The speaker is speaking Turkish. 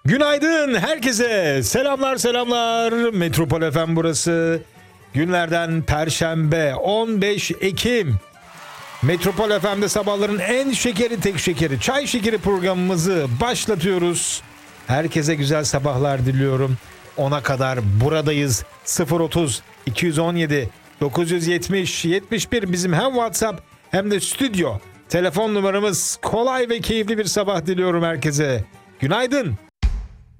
Günaydın herkese. Selamlar. Metropol FM burası. Günlerden Perşembe 15 Ekim. Metropol FM'de sabahların en şekeri tek şekeri çay şekeri programımızı başlatıyoruz. Herkese güzel sabahlar diliyorum. 10'a kadar buradayız. 030 217 970 71 bizim hem WhatsApp hem de stüdyo telefon numaramız. Kolay ve keyifli bir sabah diliyorum herkese. Günaydın.